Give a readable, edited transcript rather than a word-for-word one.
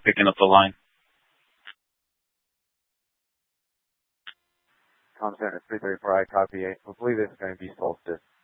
picking up the line. Com Center 334, I copy. I believe it's going to be Solstice.